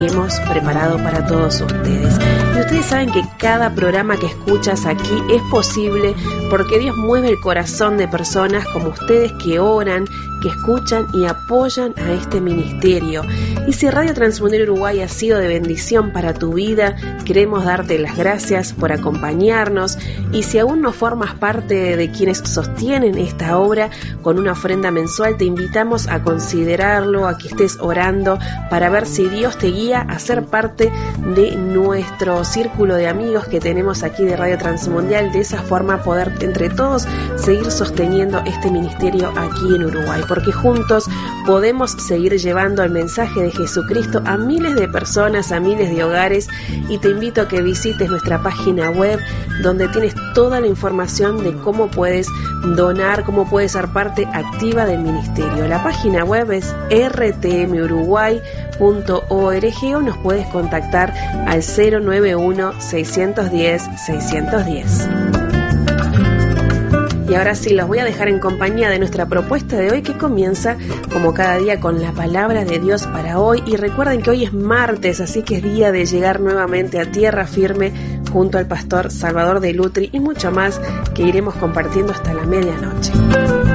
hemos preparado para todos ustedes. Y ustedes saben que cada programa que escuchas aquí es posible porque Dios mueve el corazón de personas como ustedes que oran, que escuchan y apoyan a este ministerio. Y si Radio Transmundial Uruguay ha sido de bendición para tu vida, queremos darte las gracias por acompañarnos. Y si aún no formas parte de quienes sostienen esta obra con una ofrenda mensual, te invitamos a considerarlo, a que estés orando para ver si Dios te guía a ser parte de nuestro círculo de amigos que tenemos aquí de Radio Transmundial. De esa forma poder entre todos seguir sosteniendo este ministerio aquí en Uruguay, porque juntos podemos seguir llevando el mensaje de Jesucristo a miles de personas, a miles de hogares. Y te invito a que visites nuestra página web, donde tienes toda la información de cómo puedes donar, cómo puedes ser parte activa del ministerio. La página web es rtmuruguay.org o nos puedes contactar al 091-610-610. Y ahora sí, los voy a dejar en compañía de nuestra propuesta de hoy, que comienza como cada día con la palabra de Dios para hoy. Y recuerden que hoy es martes, así que es día de llegar nuevamente a tierra firme junto al pastor Salvador de Lutri y mucho más que iremos compartiendo hasta la medianoche.